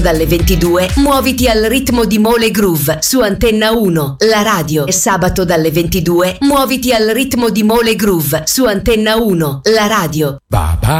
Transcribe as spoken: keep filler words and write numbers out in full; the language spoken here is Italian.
Dalle ventidue muoviti al ritmo di Mole Groove su Antenna uno, la radio. E sabato dalle ventidue muoviti al ritmo di Mole Groove su Antenna uno, la radio. Ba ba